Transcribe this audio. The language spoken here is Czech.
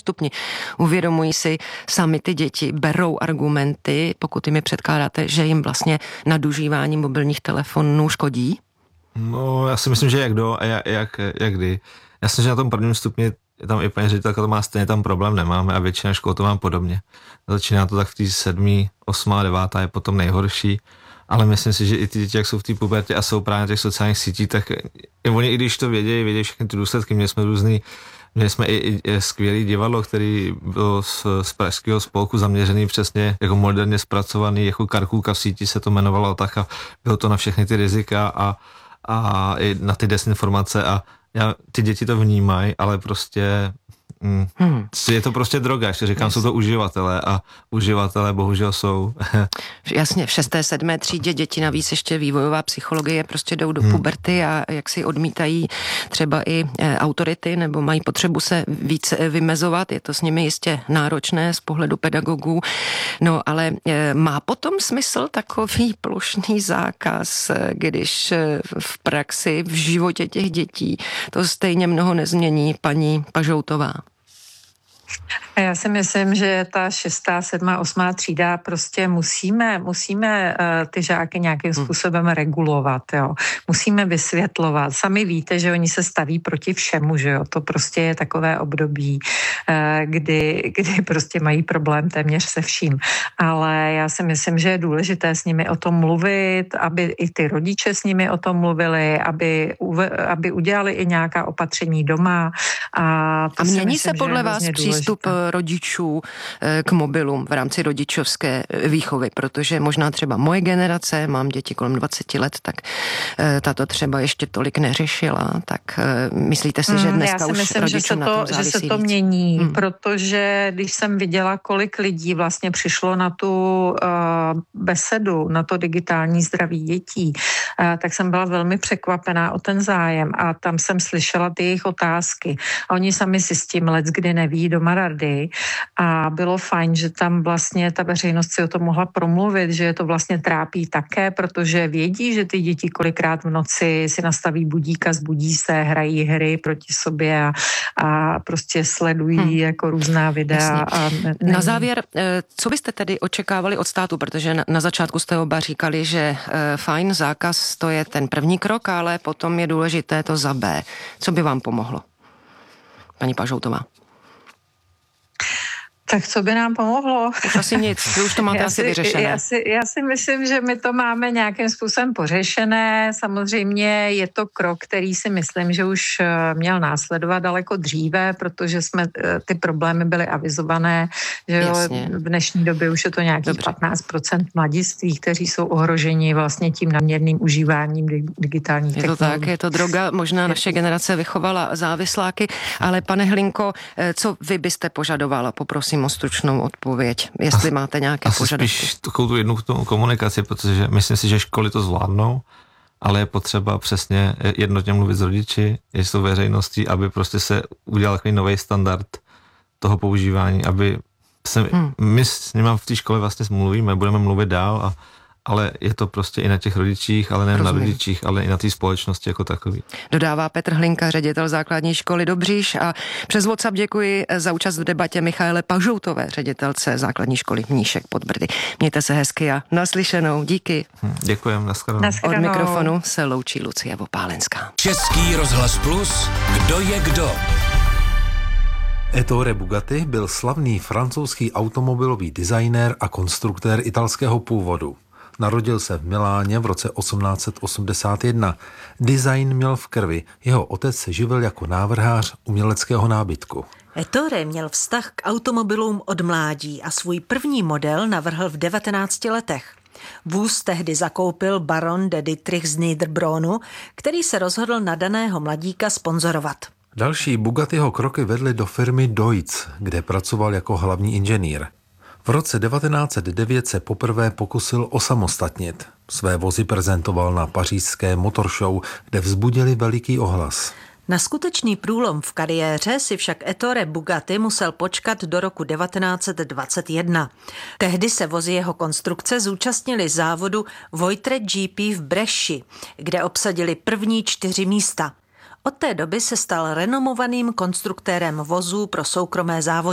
stupni. Uvědomují si sami ty děti, berou argumenty, pokud jim je předkládáte, že jim vlastně nadužívání mobilních telefonů škodí? No, já si myslím, že jak do a jak kdy. Já si myslím, že na tom prvním stupni je tam i paní ředitelka, to má stejně tam problém nemáme a většina škol to má podobně. Začíná to tak v té 7., 8., 9. je potom nejhorší, ale myslím si, že i ty děti, jak jsou v té pubertě a jsou právě na těch sociálních sítích, tak oni, i když to vědí všechny ty důsledky, měli jsme i skvělý divadlo, který byl z pražského spolku zaměřený přesně jako moderně zpracovaný, jako Karkulka v síti se to jmenovalo tak a bylo to na všechny ty rizika a i na ty desinformace a ty děti to vnímají, ale prostě je to prostě droga, ještě říkám, jsou to uživatelé a uživatelé bohužel jsou. Jasně, v 6., 7. třídě děti navíc ještě vývojová psychologie prostě jdou do puberty a jak si odmítají třeba i autority nebo mají potřebu se víc vymezovat, je to s nimi jistě náročné z pohledu pedagogů, no ale má potom smysl takový plošný zákaz, když v praxi, v životě těch dětí to stejně mnoho nezmění, paní Pažoutová? Já si myslím, že ta 6., 7., 8. třída prostě musíme ty žáky nějakým způsobem regulovat, jo. Musíme vysvětlovat. Sami víte, že oni se staví proti všemu, že jo. To prostě je takové období, kdy prostě mají problém téměř se vším. Ale já si myslím, že je důležité s nimi o tom mluvit, aby i ty rodiče s nimi o tom mluvili, aby udělali i nějaká opatření doma. A mění se podle vás přístup rodičů k mobilům v rámci rodičovské výchovy, protože možná třeba moje generace, mám děti kolem 20 let, tak tato třeba ještě tolik neřešila, tak myslíte si, že dneska už rodičům na tom závisí že se to mění, protože když jsem viděla, kolik lidí vlastně přišlo na tu besedu, na to digitální zdraví dětí, tak jsem byla velmi překvapená o ten zájem a tam jsem slyšela ty jejich otázky. A oni sami si s tím leckdy neví doma rady a bylo fajn, že tam vlastně ta veřejnost si o tom mohla promluvit, že je to vlastně trápí také, protože vědí, že ty děti kolikrát v noci si nastaví budíka, zbudí se, hrají hry proti sobě a prostě sledují jako různá videa. Na závěr, co byste tedy očekávali od státu, protože na začátku jste oba říkali, že fajn, zákaz to je ten první krok, ale potom je důležité to za B. Co by vám pomohlo? Paní Pažoutová. Tak co by nám pomohlo? Už asi nic, vy už to máte asi vyřešené. Já si myslím, že my to máme nějakým způsobem pořešené. Samozřejmě je to krok, který si myslím, že už měl následovat daleko dříve, protože jsme ty problémy byly avizované, že jo, v dnešní době už je to nějakých 15% mladistvých, kteří jsou ohroženi vlastně tím nadměrným užíváním digitálních technologií. Je to tak, je to droga, možná naše generace vychovala závisláky, ale pane Hlinko, co vy byste požadovala, poprosím o stručnou odpověď, jestli máte nějaké požadavky. Spíš takovou tu jednu komunikaci, protože myslím si, že školy to zvládnou, ale je potřeba přesně jednotně mluvit s rodiči, s tou veřejností, aby prostě se udělal takový nový standard toho používání, aby my s nimi v té škole vlastně mluvíme, budeme mluvit dál, ale je to prostě i na těch rodičích, ale ne na rodičích, ale i na té společnosti jako takový. Dodává Petr Hlinka, ředitel základní školy Dobříš, a přes WhatsApp děkuji za účast v debatě Michaele Pažoutové, ředitelce základní školy Mníšek pod Brdy. Mějte se hezky a naslyšenou. Díky. Děkujem, nashledanou. Od mikrofonu se loučí Lucie Vopálenská. Český rozhlas Plus, kdo je kdo? Ettore Bugatti byl slavný francouzský automobilový designér a konstruktér italského původu. Narodil se v Miláně v roce 1881. Design měl v krvi. Jeho otec se živil jako návrhář uměleckého nábytku. Ettore měl vztah k automobilům od mládí a svůj první model navrhl v 19 letech. Vůz tehdy zakoupil baron de Dietrich z Niederbronu, který se rozhodl nadaného mladíka sponzorovat. Další Bugattiho kroky vedly do firmy Deutz, kde pracoval jako hlavní inženýr. V roce 1909 se poprvé pokusil osamostatnit. Své vozy prezentoval na pařížské Motor Show, kde vzbudili veliký ohlas. Na skutečný průlom v kariéře si však Ettore Bugatti musel počkat do roku 1921. Tehdy se vozy jeho konstrukce zúčastnili závodu Voitre GP v Bresci, kde obsadili první 4 místa. Od té doby se stal renomovaným konstruktérem vozů pro soukromé závody.